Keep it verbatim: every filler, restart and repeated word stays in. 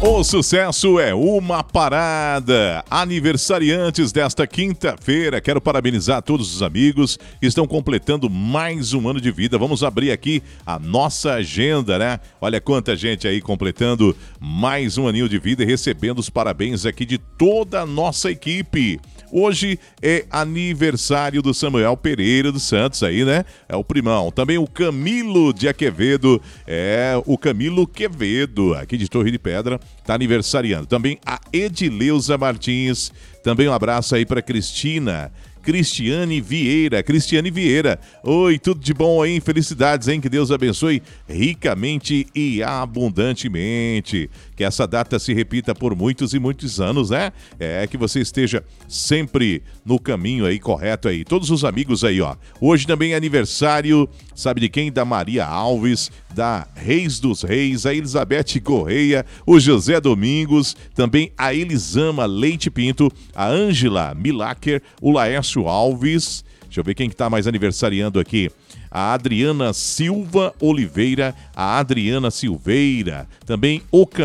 O sucesso é uma parada. Aniversariantes desta quinta-feira. Quero parabenizar todos os amigos que estão completando mais um ano de vida. Vamos abrir aqui a nossa agenda, né? Olha quanta gente aí completando mais um aninho de vida e recebendo os parabéns aqui de toda a nossa equipe. Hoje é aniversário do Samuel Pereira dos Santos aí, né? É o primão. Também o Camilo de Aquevedo. É, o Camilo Quevedo, aqui de Torre de Pedra, tá aniversariando. Também a Edileuza Martins. Também um abraço aí para Cristina. Cristiane Vieira, Cristiane Vieira. Oi, tudo de bom aí? Felicidades, hein? Que Deus abençoe ricamente e abundantemente. Que essa data se repita por muitos e muitos anos, né? É, que você esteja sempre no caminho aí, correto aí. Todos os amigos aí, ó. Hoje também é aniversário, sabe de quem? Da Maria Alves, da Reis dos Reis, a Elizabeth Correia, o José Domingos, também a Elisama Leite Pinto, a Ângela Milaker, o Laércio Alves, deixa eu ver quem que tá mais aniversariando aqui, a Adriana Silva Oliveira, a Adriana Silveira, também o